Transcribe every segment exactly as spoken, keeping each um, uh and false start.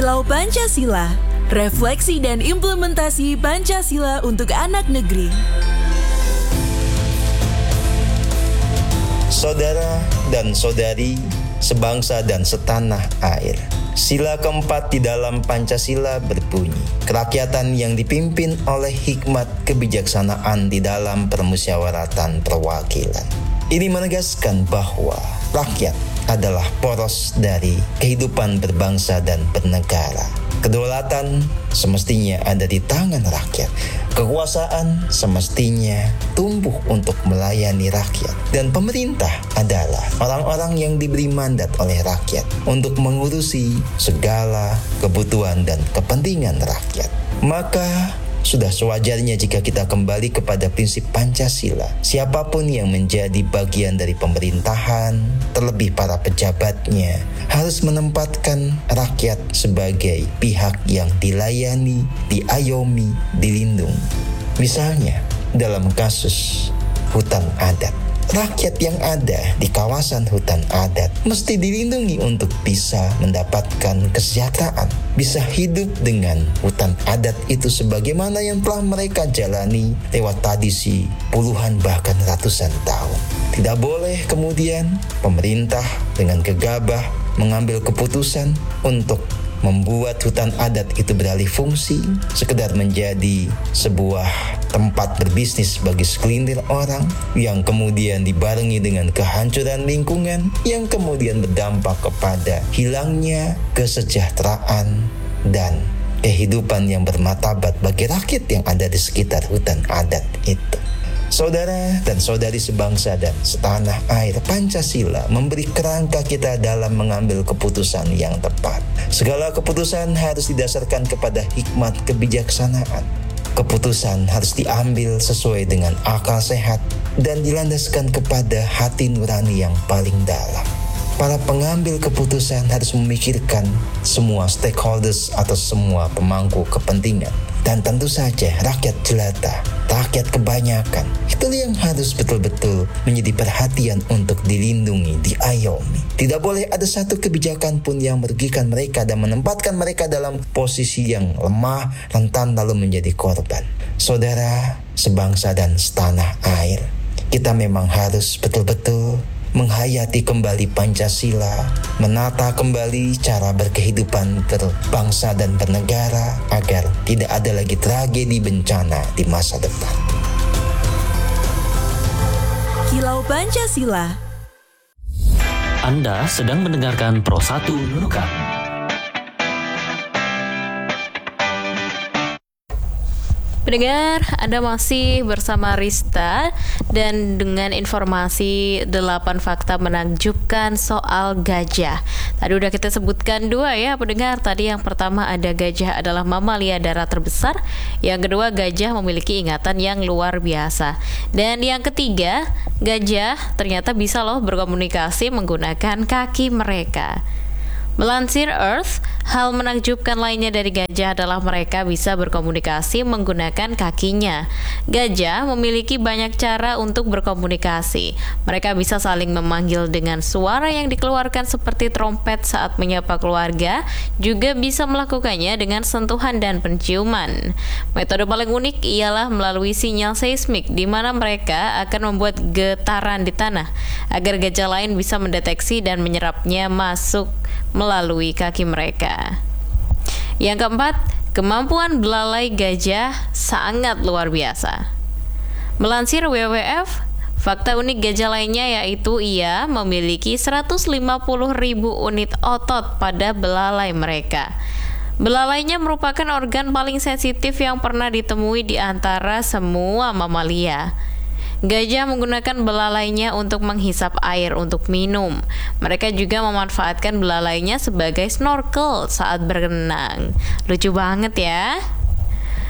Kilau Pancasila, refleksi dan implementasi Pancasila untuk anak negeri. Saudara dan saudari, sebangsa dan setanah air. Sila keempat di dalam Pancasila berbunyi, kerakyatan yang dipimpin oleh hikmat kebijaksanaan di dalam permusyawaratan perwakilan. Ini menegaskan bahwa rakyat adalah poros dari kehidupan berbangsa dan bernegara. Kedaulatan semestinya ada di tangan rakyat. Kekuasaan semestinya tumbuh untuk melayani rakyat. Dan pemerintah adalah orang-orang yang diberi mandat oleh rakyat untuk mengurusi segala kebutuhan dan kepentingan rakyat. Maka sudah sewajarnya jika kita kembali kepada prinsip Pancasila. Siapapun yang menjadi bagian dari pemerintahan, terlebih para pejabatnya, harus menempatkan rakyat sebagai pihak yang dilayani, diayomi, dilindungi. Misalnya, dalam kasus hutan adat. Rakyat yang ada di kawasan hutan adat mesti dilindungi untuk bisa mendapatkan kesejahteraan, bisa hidup dengan hutan adat itu sebagaimana yang telah mereka jalani lewat tradisi puluhan bahkan ratusan tahun. Tidak boleh kemudian pemerintah dengan gegabah mengambil keputusan untuk membuat hutan adat itu beralih fungsi, sekedar menjadi sebuah tempat berbisnis bagi segelintir orang, yang kemudian dibarengi dengan kehancuran lingkungan, yang kemudian berdampak kepada hilangnya kesejahteraan dan kehidupan yang bermartabat bagi rakyat yang ada di sekitar hutan adat itu. Saudara dan saudari sebangsa dan setanah air, Pancasila memberi kerangka kita dalam mengambil keputusan yang tepat. Segala keputusan harus didasarkan kepada hikmat kebijaksanaan. Keputusan harus diambil sesuai dengan akal sehat dan dilandaskan kepada hati nurani yang paling dalam. Para pengambil keputusan harus memikirkan semua stakeholders atau semua pemangku kepentingan. Dan tentu saja rakyat jelata, rakyat kebanyakan, itu yang harus betul-betul menjadi perhatian untuk dilindungi, diayomi. Tidak boleh ada satu kebijakan pun yang merugikan mereka dan menempatkan mereka dalam posisi yang lemah, rentan lalu menjadi korban. Saudara, sebangsa dan setanah air, kita memang harus betul-betul menghayati kembali Pancasila, menata kembali cara berkehidupan berbangsa dan bernegara agar tidak ada lagi tragedi bencana di masa depan. Kilau Pancasila. Anda sedang mendengarkan Pro satu Nunukan. Pendengar, Anda masih bersama Rista dan dengan informasi delapan fakta menakjubkan soal gajah. Tadi udah kita sebutkan dua ya pendengar. Tadi yang pertama ada gajah adalah mamalia darat terbesar. Yang kedua, gajah memiliki ingatan yang luar biasa. Dan yang ketiga, gajah ternyata bisa loh berkomunikasi menggunakan kaki mereka. Melansir Earth, hal menakjubkan lainnya dari gajah adalah mereka bisa berkomunikasi menggunakan kakinya. Gajah memiliki banyak cara untuk berkomunikasi. Mereka bisa saling memanggil dengan suara yang dikeluarkan seperti trompet saat menyapa keluarga, juga bisa melakukannya dengan sentuhan dan penciuman. Metode paling unik ialah melalui sinyal seismik, di mana mereka akan membuat getaran di tanah, agar gajah lain bisa mendeteksi dan menyerapnya masuk melalui kaki mereka. Yang keempat, kemampuan belalai gajah sangat luar biasa. Melansir W W F, fakta unik gajah lainnya yaitu ia memiliki seratus lima puluh ribu unit otot pada belalai mereka. Belalainya merupakan organ paling sensitif yang pernah ditemui di antara semua mamalia. Gajah menggunakan belalainya untuk menghisap air untuk minum. Mereka juga memanfaatkan belalainya sebagai snorkel saat berenang. Lucu banget ya.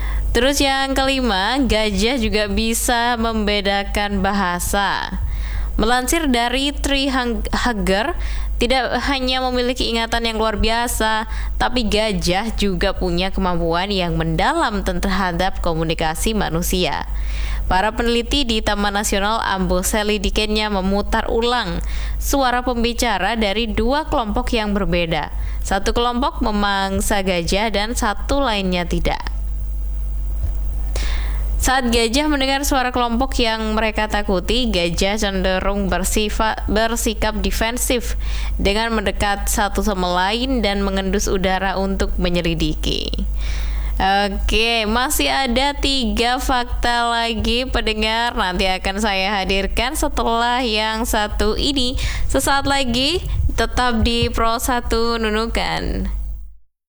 Terus yang kelima, gajah juga bisa membedakan bahasa. Melansir dari Trihugger, tidak hanya memiliki ingatan yang luar biasa, tapi gajah juga punya kemampuan yang mendalam terhadap komunikasi manusia. Para peneliti di Taman Nasional Amboseli di Kenya memutar ulang suara pembicara dari dua kelompok yang berbeda. Satu kelompok memangsa gajah dan satu lainnya tidak. Saat gajah mendengar suara kelompok yang mereka takuti, gajah cenderung bersifat, bersikap defensif dengan mendekat satu sama lain dan mengendus udara untuk menyelidiki. Oke, masih ada tiga fakta lagi pendengar, nanti akan saya hadirkan setelah yang satu ini. Sesaat lagi tetap di Pro satu Nunukan.